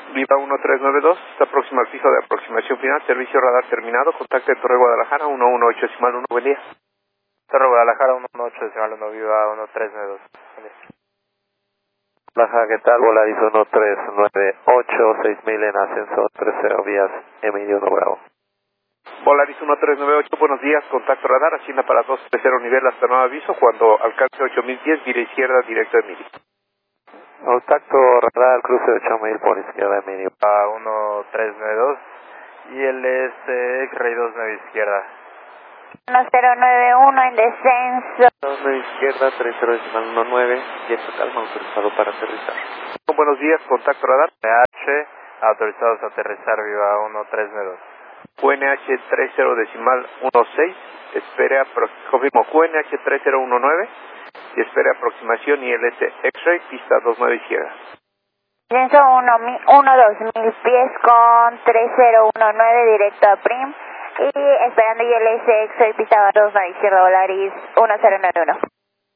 Viva 1392, está próximo al fijo de aproximación final, servicio radar terminado, contacto de Torre Guadalajara 118.1, buen día. Torre Guadalajara 118.1, Viva 1392. Baja, ¿qué tal? Volaris 1398, 6000 en ascenso 30 vías Emilio Bravo. Volaris 1398, buenos días, contacto radar, Hacienda para 230 nivel hasta nuevo aviso, cuando alcance 8010, vira izquierda, directo Emilio. Contacto radar, cruce 8000 por izquierda Emilio. A 1392 y el X-Ray 29 izquierda. 1091 en descenso. 29 izquierda, 30.19, y esta calma autorizado para aterrizar. Buenos días, contacto radar. PH, autorizados a aterrizar, Viva 1392. QNH 30.16, espere confirmo QNH 3019 y espere aproximación ILS X-Ray, pista 29 izquierda. Descenso 2000 pies con 3019 directo a Prim y esperando ILS X-Ray, pista 29 izquierda, Volaris 1091.